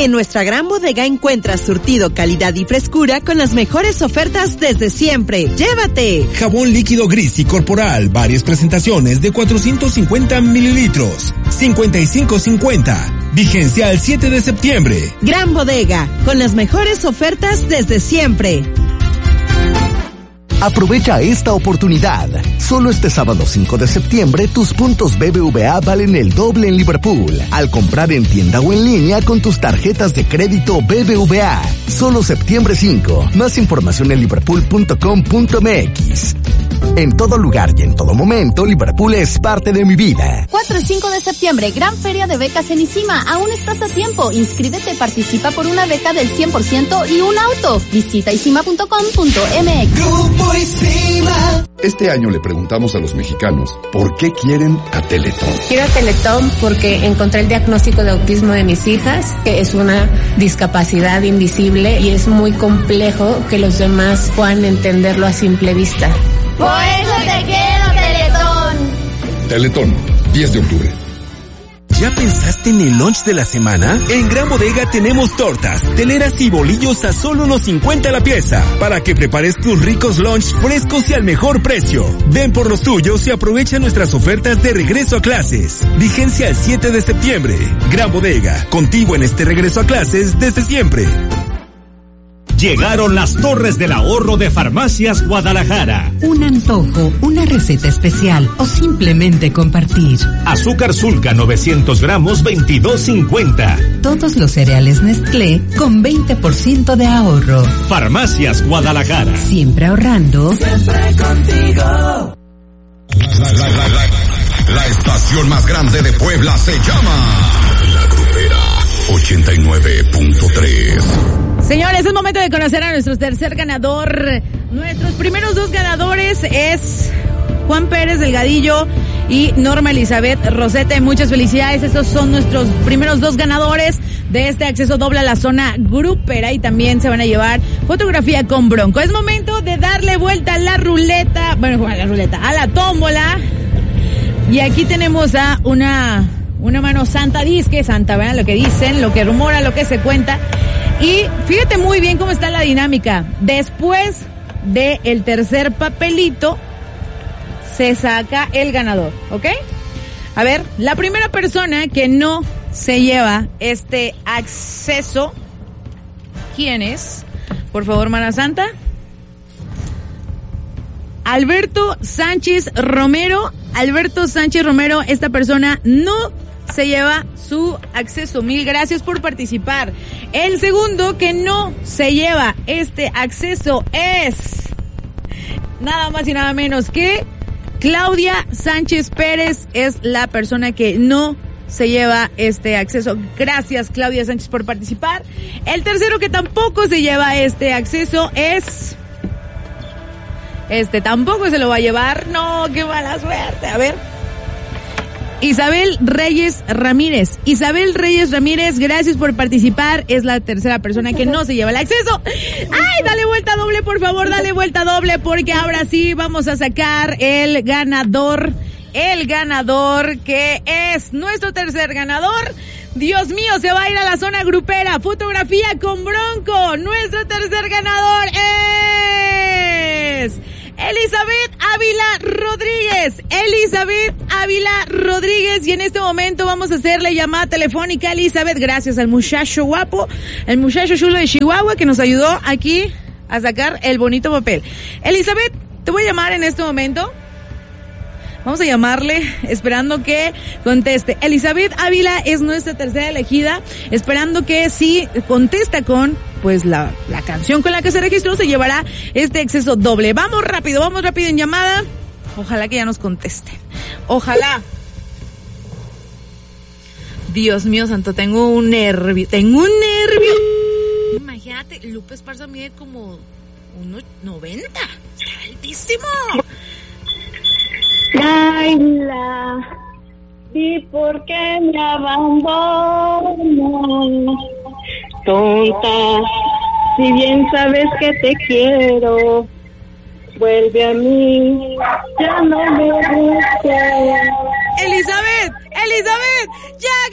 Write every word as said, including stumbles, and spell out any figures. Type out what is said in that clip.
En nuestra gran bodega encuentras surtido, calidad y frescura con las mejores ofertas desde siempre. ¡Llévate! Jabón líquido gris y corporal, varias presentaciones de cuatrocientos cincuenta mililitros, cincuenta y cinco cincuenta. Vigencia al siete de septiembre. Gran bodega, con las mejores ofertas desde siempre. Aprovecha esta oportunidad. Solo este sábado cinco de septiembre, tus puntos B B V A valen el doble en Liverpool. Al comprar en tienda o en línea con tus tarjetas de crédito B B V A. Solo septiembre cinco. Más información en liverpool punto com punto m x. En todo lugar y en todo momento, Liverpool es parte de mi vida. cuatro y cinco de septiembre, gran feria de becas en ICIMA. Aún estás a tiempo. Inscríbete, participa por una beca del cien por ciento y un auto. Visita icima punto com punto m x. Grupo ICIMA. Este año le preguntamos a los mexicanos por qué quieren a Teletón. Quiero a Teletón porque encontré el diagnóstico de autismo de mis hijas, que es una discapacidad invisible y es muy complejo que los demás puedan entenderlo a simple vista. Por eso te quiero, Teletón. Teletón, diez de octubre. ¿Ya pensaste en el lunch de la semana? En Gran Bodega tenemos tortas, teleras y bolillos a solo unos cincuenta la pieza, para que prepares tus ricos lunch frescos y al mejor precio. Ven por los tuyos y aprovecha nuestras ofertas de regreso a clases. Vigencia el siete de septiembre. Gran Bodega, contigo en este regreso a clases desde siempre. Llegaron las Torres del Ahorro de Farmacias Guadalajara. Un antojo, una receta especial o simplemente compartir. Azúcar Sulca novecientos gramos, veintidós cincuenta. Todos los cereales Nestlé con veinte por ciento de ahorro. Farmacias Guadalajara. Siempre ahorrando. Siempre contigo. La, la, la, la, la estación más grande de Puebla se llama La Grupera ochenta y nueve punto tres. Señores, es momento de conocer a nuestro tercer ganador. Nuestros primeros dos ganadores es Juan Pérez Delgadillo y Norma Elizabeth Rosete. Muchas felicidades. Estos son nuestros primeros dos ganadores de este acceso doble a la zona grupera y también se van a llevar fotografía con Bronco. Es momento de darle vuelta a la ruleta, bueno, a la ruleta, a la tómbola. Y aquí tenemos a una, una mano santa, disque santa, ¿verdad? Lo que dicen, lo que rumora, lo que se cuenta. Y fíjate muy bien cómo está la dinámica. Después del tercer papelito, se saca el ganador, ¿ok? A ver, la primera persona que no se lleva este acceso, ¿quién es? Por favor, Mana Santa. Alberto Sánchez Romero. Alberto Sánchez Romero, esta persona no se lleva su acceso. Mil gracias por participar. El segundo que no se lleva este acceso es nada más y nada menos que Claudia Sánchez Pérez. Es la persona que no se lleva este acceso. Gracias, Claudia Sánchez, por participar. El tercero que tampoco se lleva este acceso es... Este tampoco se lo va a llevar. No, qué mala suerte. A ver... Isabel Reyes Ramírez. Isabel Reyes Ramírez, gracias por participar. Es la tercera persona que no se lleva el acceso. ¡Ay, dale vuelta doble, por favor! Dale vuelta doble, porque ahora sí vamos a sacar el ganador. El ganador que es nuestro tercer ganador. Dios mío, se va a ir a la zona grupera. Fotografía con Bronco. Nuestro tercer ganador es... Elizabeth Ávila Rodríguez. Elizabeth Ávila Rodríguez. Y en este momento vamos a hacerle llamada telefónica a Elizabeth. Gracias al muchacho guapo, el muchacho chulo de Chihuahua que nos ayudó aquí a sacar el bonito papel. Elizabeth, te voy a llamar en este momento. Vamos a llamarle esperando que conteste. Elizabeth Ávila es nuestra tercera elegida, esperando que si contesta con pues la, la canción con la que se registró, se llevará este acceso doble. Vamos rápido, vamos rápido en llamada. Ojalá que ya nos contesten. Ojalá. Dios mío santo, tengo un nervio, tengo un nervio. Imagínate, Lupe Esparza mide como uno noventa. Está altísimo. Laila, ¿y por qué me abandonas? Tonta, si bien sabes que te quiero, vuelve a mí, ya no me gusta. Elizabeth, Elizabeth, ya